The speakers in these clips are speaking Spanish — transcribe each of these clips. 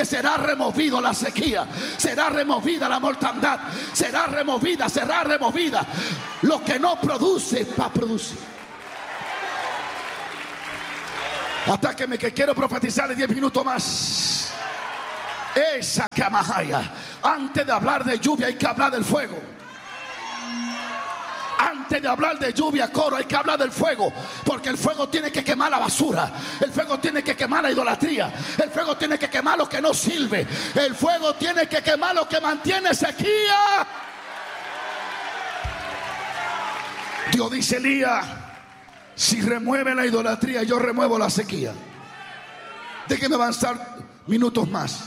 será removido la sequía, será removida la mortandad, será removida. Lo que no produce va a producir. Atáqueme que quiero profetizarle 10 minutos más. Esa camahaya. Antes de hablar de lluvia hay que hablar del fuego. Antes de hablar de lluvia, coro, hay que hablar del fuego. Porque el fuego tiene que quemar la basura. El fuego tiene que quemar la idolatría. El fuego tiene que quemar lo que no sirve. El fuego tiene que quemar lo que mantiene sequía. Dios dice: Elías, si remueve la idolatría, yo remuevo la sequía. Déjeme avanzar minutos más.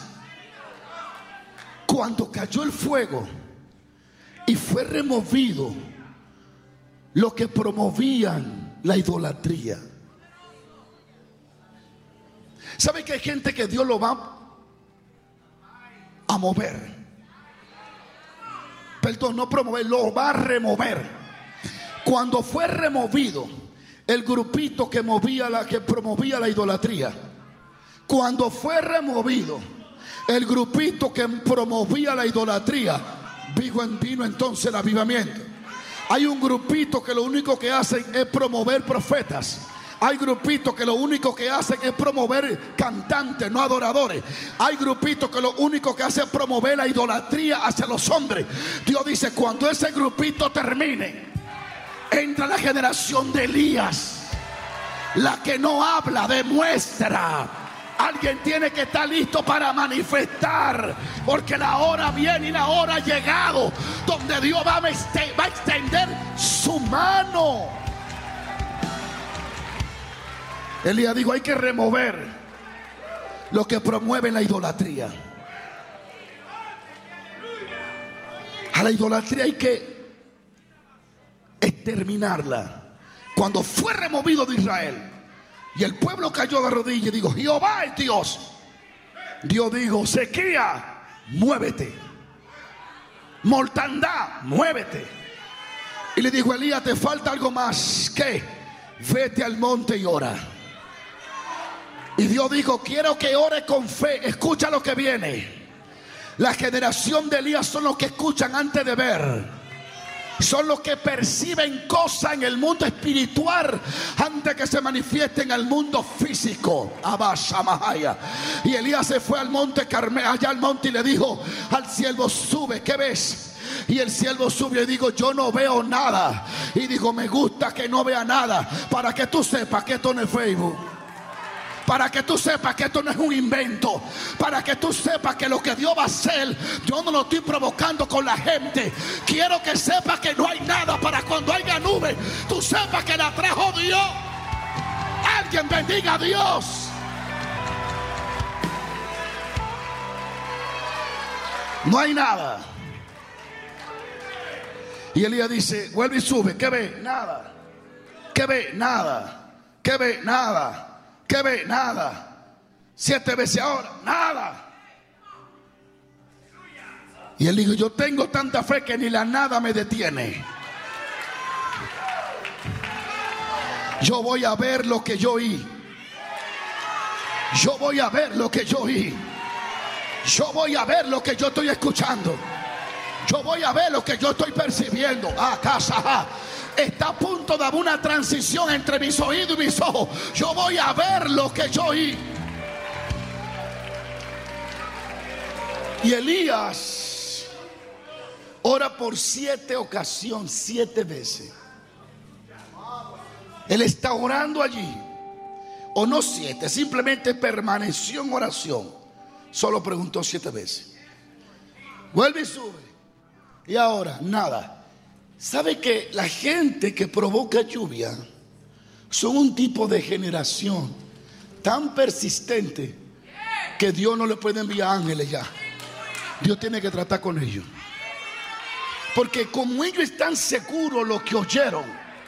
Cuando cayó el fuego y fue removido lo que promovían la idolatría. ¿Sabe que hay gente que Dios lo va a mover? Perdón, no promover, lo va a remover. Cuando fue removido el grupito que promovía la idolatría, cuando fue removido el grupito que promovía la idolatría, vino entonces el avivamiento. Hay un grupito que lo único que hacen es promover profetas. Hay grupitos que lo único que hacen es promover cantantes, no adoradores. Hay grupitos que lo único que hacen es promover la idolatría hacia los hombres. Dios dice: cuando ese grupito termine, entra la generación de Elías, la que no habla, demuestra. Alguien tiene que estar listo para manifestar, porque la hora viene y la hora ha llegado donde Dios va a extender su mano. Elías dijo: hay que remover lo que promueve la idolatría. A la idolatría hay que exterminarla. Cuando fue removido de Israel y el pueblo cayó de rodillas y dijo: Jehová es Dios. Dios dijo: sequía, muévete. Mortandad, muévete. Y le dijo: Elías, te falta algo más. ¿Qué? Vete al monte y ora. Y Dios dijo: quiero que ore con fe. Escucha lo que viene. La generación de Elías son los que escuchan antes de ver. Son los que perciben cosas en el mundo espiritual antes que se manifiesten en el mundo físico. Y Elías se fue al monte Carmel, allá al monte, y le dijo al siervo: sube, ¿qué ves? Y el siervo subió y dijo: yo no veo nada. Y dijo: me gusta que no vea nada, para que tú sepas que esto no es Facebook, para que tú sepas que esto no es un invento, para que tú sepas que lo que Dios va a hacer, yo no lo estoy provocando con la gente. Quiero que sepas que no hay nada, para cuando haya nube, tú sepas que la trajo Dios. Alguien bendiga a Dios. No hay nada. Y Elías dice: vuelve y sube. ¿Qué ve? Nada. ¿Qué ve? Nada. ¿Qué ve? Nada. ¿Qué ve? Nada. 7 veces ahora, nada. Y él dijo: yo tengo tanta fe que ni la nada me detiene. Yo voy a ver lo que yo oí. Yo voy a ver lo que yo oí. Yo voy a ver lo que yo estoy escuchando. Yo voy a ver lo que yo estoy percibiendo. Está a punto de haber una transición entre mis oídos y mis ojos. Yo voy a ver lo que yo oí. Y Elías ora por 7 ocasiones, 7 veces. Él está orando allí. O no 7, simplemente permaneció en oración. Solo preguntó 7 veces. Vuelve y sube. Y ahora, nada. ¿Sabe que la gente que provoca lluvia son un tipo de generación tan persistente que Dios no le puede enviar ángeles ya? Dios tiene que tratar con ellos. Porque como ellos están seguros lo que oyeron,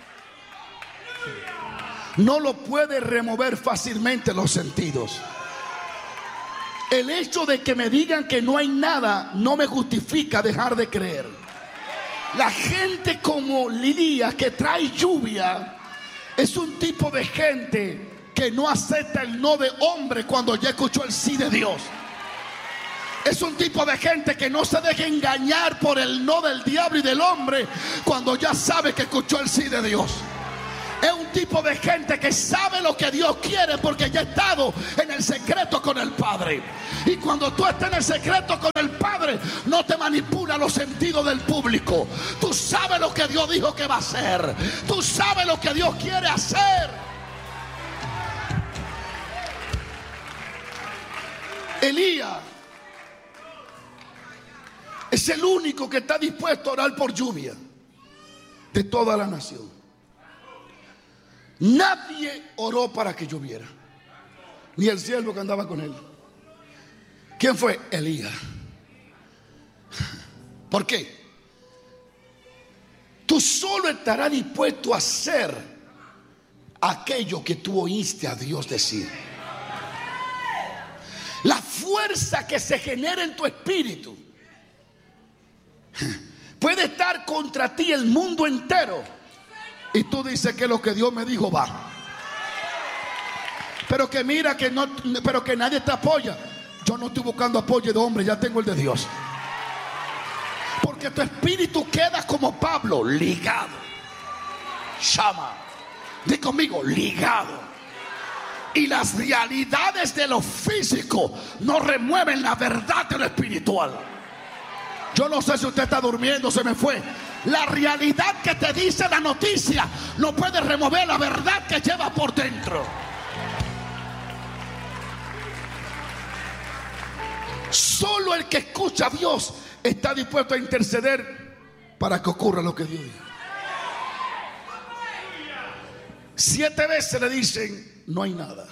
no lo puede remover fácilmente los sentidos. El hecho de que me digan que no hay nada no me justifica dejar de creer. La gente como Elías, que trae lluvia, es un tipo de gente que no acepta el no de hombre cuando ya escuchó el sí de Dios. Es un tipo de gente que no se deja engañar por el no del diablo y del hombre cuando ya sabe que escuchó el sí de Dios. Es un tipo de gente que sabe lo que Dios quiere porque ya ha estado en el secreto con el Padre. Y cuando tú estás en el secreto con el Padre, no te manipula los sentidos del público. Tú sabes lo que Dios dijo que va a hacer. Tú sabes lo que Dios quiere hacer. Elías es el único que está dispuesto a orar por lluvia de toda la nación. Nadie oró para que lloviera, ni el siervo que andaba con él. ¿Quién fue? Elías. ¿Por qué? Tú solo estarás dispuesto a hacer aquello que tú oíste a Dios decir. La fuerza que se genera en tu espíritu puede estar contra ti el mundo entero, y tú dices que lo que Dios me dijo va, pero que mira que no, pero que nadie te apoya. Yo no estoy buscando apoyo de hombre, ya tengo el de Dios. Porque tu espíritu queda como Pablo, ligado. Llama, di conmigo, ligado. Y las realidades de lo físico no remueven la verdad de lo espiritual. Yo no sé si usted está durmiendo, se me fue. La realidad que te dice la noticia no puede remover la verdad que lleva por dentro. Solo el que escucha a Dios está dispuesto a interceder para que ocurra lo que Dios dijo. 7 veces le dicen: no hay nada.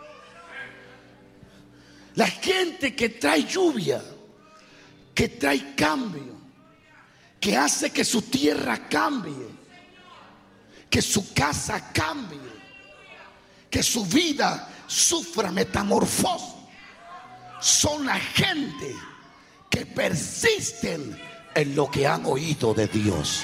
La gente que trae lluvia, que trae cambio, que hace que su tierra cambie, que su casa cambie, que su vida sufra metamorfosis, son la gente que persisten en lo que han oído de Dios.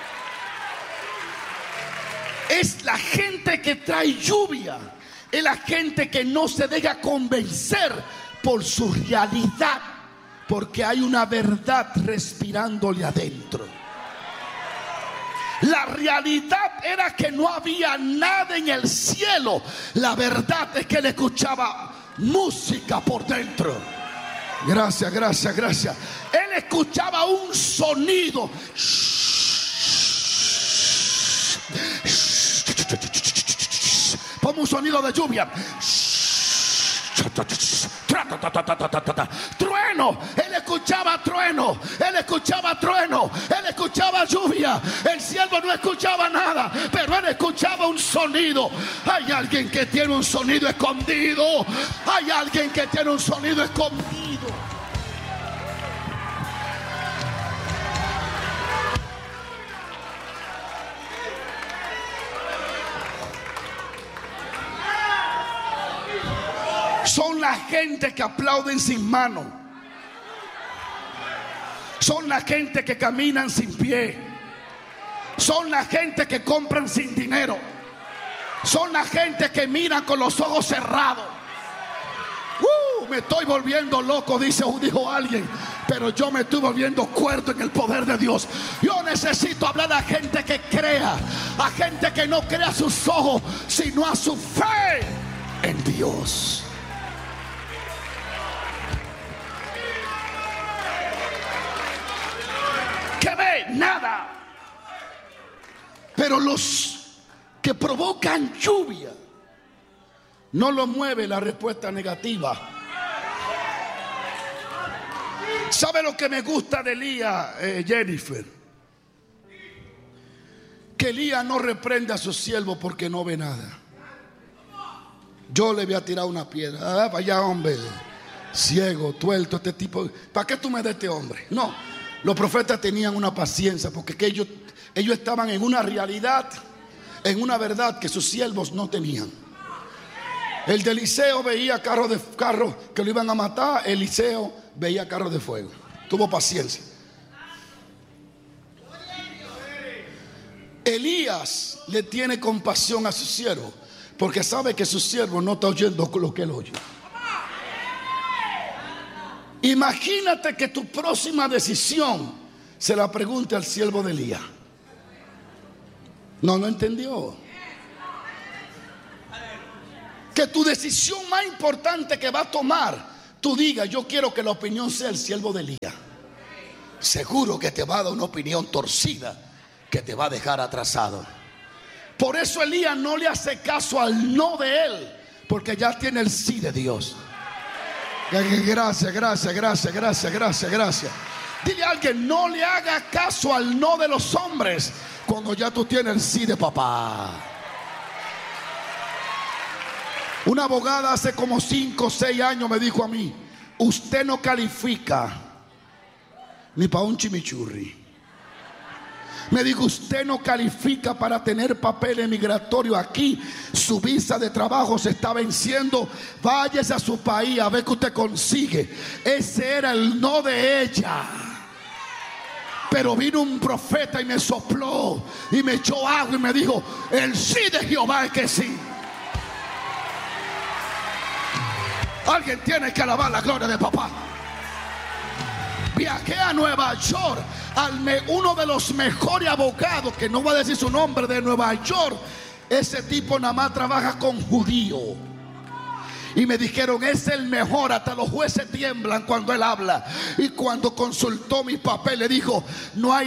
Es la gente que trae lluvia, es la gente que no se deja convencer por su realidad, porque hay una verdad respirándole adentro. La realidad era que no había nada en el cielo. La verdad es que él escuchaba música por dentro. Gracias, gracias, gracias. Él escuchaba un sonido. Ponme un sonido de lluvia. Trueno, él escuchaba trueno, él escuchaba trueno, él escuchaba lluvia. El siervo no escuchaba nada, pero él escuchaba un sonido. Hay alguien que tiene un sonido escondido. Hay alguien que tiene un sonido escondido. Son la gente que aplauden sin mano. Son la gente que caminan sin pie. Son la gente que compran sin dinero. Son la gente que miran con los ojos cerrados. Me estoy volviendo loco, dijo alguien. Pero yo me estoy volviendo cuerdo en el poder de Dios. Yo necesito hablar a gente que crea. A gente que no crea a sus ojos, sino a su fe en Dios. Que ve nada. Pero los que provocan lluvia no lo mueve la respuesta negativa. ¿Sabe lo que me gusta de Elías, Jennifer? Que Elías no reprende a su siervo porque no ve nada. Yo le voy a tirar una piedra. Para allá, hombre, ciego, tuerto, este tipo. ¿Para qué tú me das este hombre? No. Los profetas tenían una paciencia porque ellos estaban en una realidad, en una verdad que sus siervos no tenían. El de Eliseo veía carros que lo iban a matar. Eliseo veía carros de fuego. Tuvo paciencia. Elías le tiene compasión a su siervo porque sabe que su siervo no está oyendo lo que él oye. Imagínate que tu próxima decisión se la pregunte al siervo de Elías. No entendió. Que tu decisión más importante que va a tomar, tú digas: yo quiero que la opinión sea el siervo de Elías. Seguro que te va a dar una opinión torcida que te va a dejar atrasado. Por eso Elías no le hace caso al no de él, porque ya tiene el sí de Dios. Gracias. Dile a alguien: no le haga caso al no de los hombres cuando ya tú tienes el sí de papá. Una abogada hace como 5 o 6 años me dijo a mí: usted no califica ni para un chimichurri. Me dijo: usted no califica para tener papeles migratorios aquí. Su visa de trabajo se está venciendo. Váyase a su país a ver qué usted consigue. Ese era el no de ella. Pero vino un profeta y me sopló y me echó agua y me dijo: el sí de Jehová es que sí. Alguien tiene que alabar la gloria de papá. Viajé a Nueva York, uno de los mejores abogados, que no voy a decir su nombre, de Nueva York. Ese tipo nada más trabaja con judíos. Y me dijeron: es el mejor, hasta los jueces tiemblan cuando él habla. Y cuando consultó mis papeles dijo: no hay